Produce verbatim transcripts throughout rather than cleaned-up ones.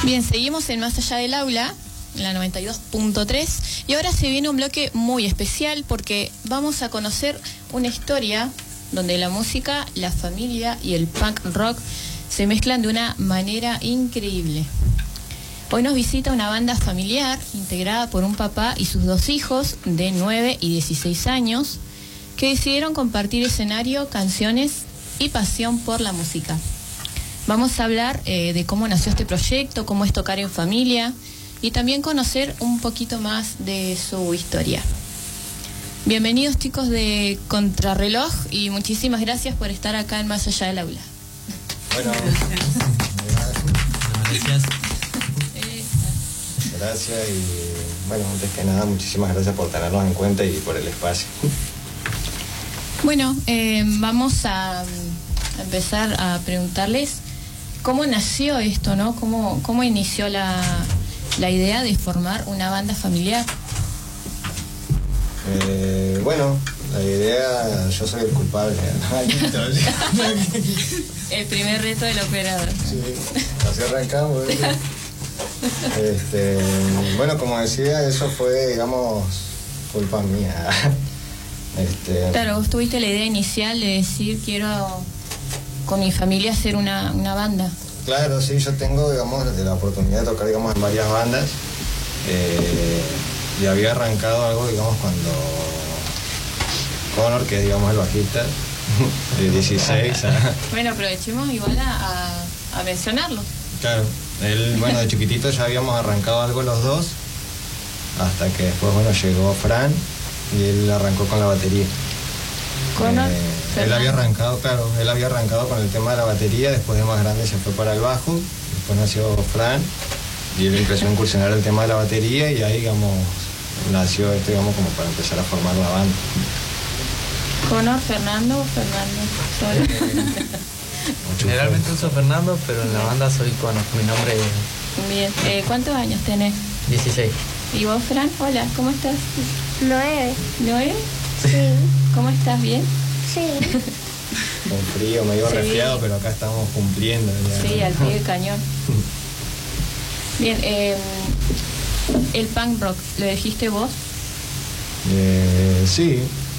Bien, seguimos en Más Allá del Aula, en la noventa y dos punto tres, y ahora se viene un bloque muy especial porque vamos a conocer una historia donde la música, la familia y el punk rock se mezclan de una manera increíble. Hoy nos visita una banda familiar integrada por un papá y sus dos hijos de nueve y dieciséis años que decidieron compartir escenario, canciones y pasión por la música. Vamos a hablar eh, de cómo nació este proyecto, cómo es tocar en familia y también conocer un poquito más de su historia. Bienvenidos, chicos de Contrarreloj, y muchísimas gracias por estar acá en Más Allá del Aula. Bueno, gracias. Gracias y bueno, antes que nada, muchísimas gracias por tenernos en cuenta y por el espacio. Bueno, eh, vamos a, a empezar a preguntarles cómo nació esto, ¿no? ¿Cómo, cómo inició la, la idea de formar una banda familiar? Eh, bueno, la idea, yo soy el culpable. El primer reto del operador. Sí, así arrancamos. Este, bueno, como decía, eso fue, digamos, culpa mía. Este, claro, vos tuviste la idea inicial de decir, quiero con mi familia hacer una, una banda. Claro, sí, yo tengo, digamos, la oportunidad de tocar, digamos, en varias bandas. Eh, y había arrancado algo, digamos, cuando Connor, que es, digamos, el bajista, de dieciséis. A... Bueno, aprovechemos igual a, a, a mencionarlo. Claro, él, bueno, de chiquitito ya habíamos arrancado algo los dos, hasta que después, bueno, llegó Fran y él arrancó con la batería. Connor, eh, él había arrancado, claro, él había arrancado con el tema de la batería, después de más grande se fue para el bajo, después nació Fran y él empezó a incursionar el tema de la batería y ahí, digamos, nació esto, digamos, como para empezar a formar la banda. Connor, Fernando, Fernando, solo. Generalmente uso Fernando, pero en la banda soy Connor, mi nombre es... Bien, eh, ¿cuántos años tenés? dieciséis. ¿Y vos, Fran? Hola, ¿cómo estás? Nueve. ¿Nueve? Sí. ¿Cómo estás? ¿Bien? Sí. Con frío, medio Sí. resfriado, pero acá estamos cumpliendo. Ya. Sí, al pie del cañón. Bien, eh, el punk rock, ¿lo dijiste vos? Eh, sí.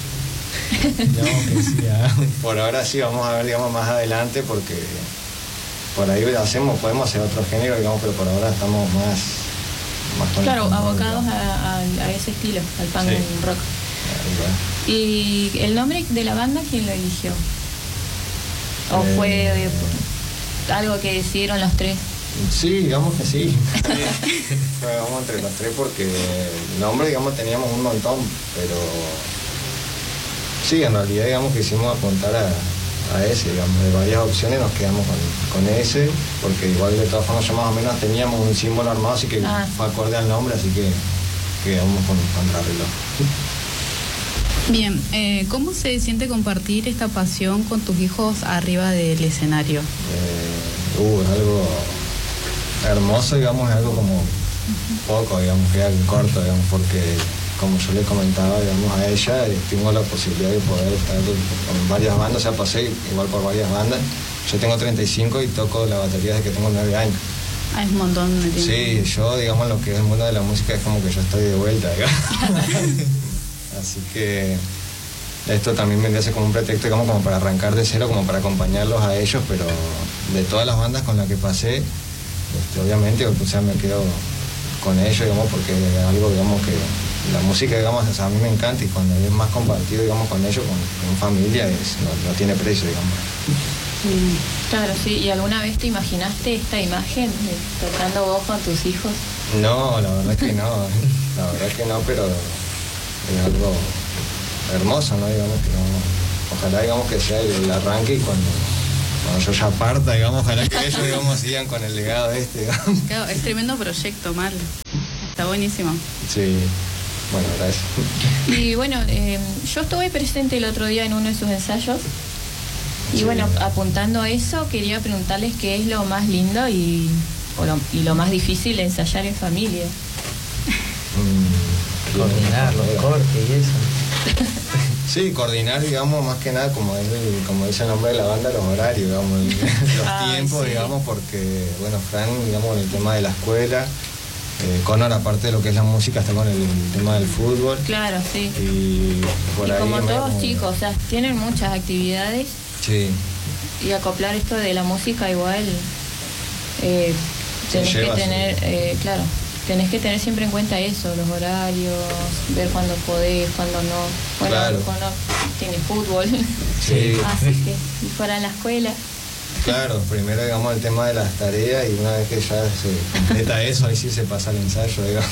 Digamos que sí, ¿eh? Por ahora sí, vamos a ver, digamos, más adelante, porque por ahí hacemos, podemos hacer otro género, digamos, pero por ahora estamos más, más con Claro, el punk rock, abocados digamos. a, a, a ese estilo, al punk Sí. rock. Ahí va. ¿Y el nombre de la banda quién lo eligió? ¿O Eh, fue eh, algo que decidieron los tres? Sí, digamos que sí. Fue, vamos, entre los tres, porque nombre, digamos, teníamos un montón, pero sí, en realidad, digamos, que hicimos apuntar a, a ese, digamos, de varias opciones nos quedamos con, con ese, porque igual de todas formas ya más o menos teníamos un símbolo armado, así que Ah. fue acorde al nombre, así que quedamos con Contrarreloj. Bien, eh, ¿cómo se siente compartir esta pasión con tus hijos arriba del escenario? Eh, uh, es algo hermoso, digamos, es algo como poco, digamos, que algo corto, digamos, porque como yo le comentaba, digamos, a ella, eh, tengo la posibilidad de poder estar con varias bandas, o sea, pasé igual por varias bandas. Yo tengo treinta y cinco y toco la batería desde que tengo nueve años. Ah, es un montón de tiempo. Sí, yo, digamos, lo que es el mundo de la música es como que yo estoy de vuelta, digamos. Así que esto también me hace como un pretexto, digamos, como para arrancar de cero, como para acompañarlos a ellos, pero de todas las bandas con las que pasé, este, obviamente, o sea, me quedo con ellos, digamos, porque es algo, digamos, que la música, digamos, o sea, a mí me encanta, y cuando es más compartido, digamos, con ellos, con, con familia, es, no, no tiene precio, digamos. Sí. Claro, sí. ¿Y alguna vez te imaginaste esta imagen de tocando vos con tus hijos? No, la verdad es que no, la verdad es que no, pero es algo hermoso, ¿no? Digamos que no, ojalá, digamos, que sea el, el arranque, y cuando, cuando yo ya parta, digamos, ojalá que ellos, digamos, sigan con el legado este, digamos. Claro, es tremendo proyecto, Mal. Está buenísimo. Sí, bueno, gracias. Y bueno, eh, yo estuve presente el otro día en uno de sus ensayos. Y Sí. bueno, apuntando a eso, quería preguntarles qué es lo más lindo y, o lo, y lo más difícil de ensayar en familia. Mm, Coordinar los bueno. cortes y eso. Sí, coordinar, digamos, más que nada, como, es el- como dice el nombre de la banda, los horarios, digamos, el- los Ay, tiempos, sí. digamos, porque, bueno, Fran, digamos, el tema de la escuela, eh, Conor, aparte de lo que es la música, está con el, el tema del fútbol, Claro, sí. y por Y ahí... como me- todos como- chicos, o sea, tienen muchas actividades Sí, y acoplar esto de la música igual, eh, Se tenés que lleva, tener, sí. eh, claro, tenés que tener siempre en cuenta eso, los horarios, ver cuándo podés, cuándo no. Bueno, Claro. cuando tiene fútbol, sí, así que, y fuera en la escuela. claro, primero, digamos, el tema de las tareas, y una vez que ya se completa eso, ahí sí se pasa al ensayo, digamos.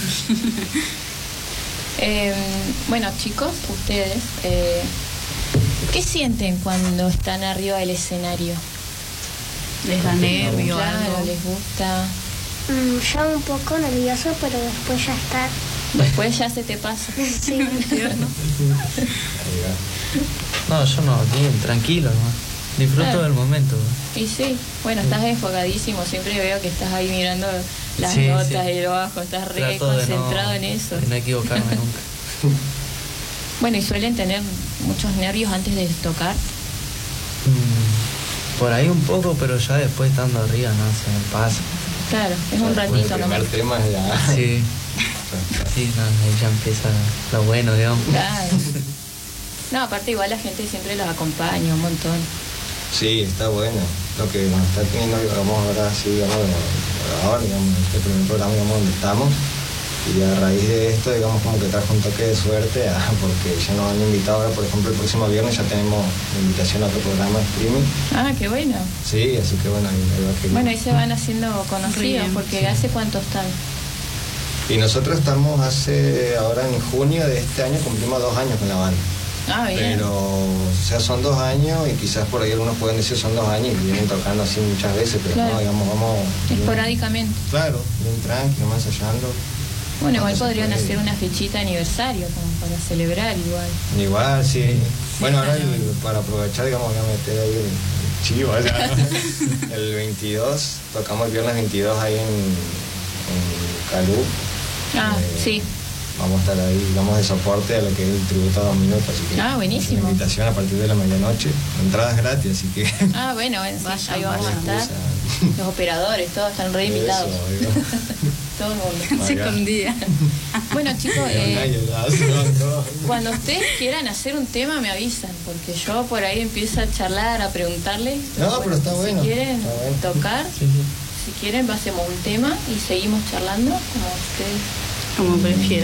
Eh, bueno, chicos, ustedes, eh, ¿qué sienten cuando están arriba del escenario? Les da nervio, Claro, algo. les gusta. Mm, yo un poco nervioso, pero después ya está. Después ya se te pasa. Sí, Tierno. Ahí va. No, yo no, bien, tranquilo nomás. Disfruto Claro. del momento. ¿no? Y sí, bueno, estás enfocadísimo, siempre veo que estás ahí mirando las Sí, notas sí. y el bajo, estás re Trato de concentrado no- en eso. de no equivocarme nunca. Bueno, y suelen tener muchos nervios antes de tocar. Mm, por ahí un poco, pero ya después estando arriba, no, se me pasa. Claro, es un El ratito nomás. primer tema es ya... Sí, sí, no, ahí ya empieza lo bueno, digamos. Claro. No, aparte igual la gente siempre los acompaña un montón. Sí, está bueno. Lo que nos está teniendo, digamos, ahora sí, digamos, ahora, digamos, este primer programa, digamos, donde estamos. Y a raíz de esto, digamos, como que trajo un toque de suerte, ah, porque ya nos han invitado ahora, por ejemplo, el próximo viernes ya tenemos la invitación a otro programa de streaming. Ah, qué bueno. Sí, así que bueno, ahí, ahí va que... Bueno, ahí se van haciendo conocidos, Bien, porque sí. ¿hace cuánto están? Y nosotros estamos hace, ahora en junio de este año, cumplimos dos años con la banda. Ah, bien. Pero, o sea, son dos años y quizás por ahí algunos pueden decir son dos años y vienen tocando así muchas veces, pero Claro. no, digamos, vamos... bien- Esporádicamente. Claro, bien tranqui, nomás ensayando. Bueno, igual Cuando se podrían puede. hacer una fechita de aniversario, como para celebrar igual. Igual, sí. Bueno, ahora el- para aprovechar, digamos, voy a meter ahí el, el chivo, o sea, el veintidós, tocamos el viernes veintidós ahí en, en Calú. Ah, Eh, sí. Vamos a estar ahí, digamos, de soporte a lo que es el tributo a dos minutos, así que... Ah, buenísimo. Una invitación a partir de la medianoche, entradas gratis, así que... Ah, bueno, bueno, sí, Vayan, ahí vamos a vayan, estar. usan. Los operadores, todos están re invitados. Eso, digo. Todo el mundo. Se Acá. escondía. Bueno, chicos, eh, Nadie la hace, no, no. cuando ustedes quieran hacer un tema me avisan, porque yo por ahí empiezo a charlar, a preguntarles. No, pero está bueno, Si quieren está bueno. tocar, Sí, sí. si quieren hacemos un tema y seguimos charlando como ustedes. Como prefieran.